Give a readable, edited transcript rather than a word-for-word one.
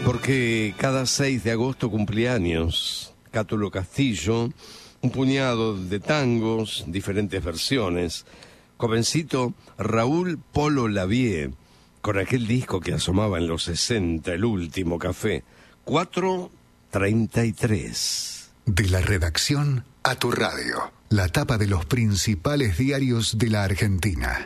Porque cada 6 de agosto cumplía años Cátulo Castillo, un puñado de tangos, diferentes versiones. Jovencito Raúl Polo Lavie, con aquel disco que asomaba en los 60, El Último Café, 4:33. De la redacción a tu radio, la tapa de los principales diarios de la Argentina.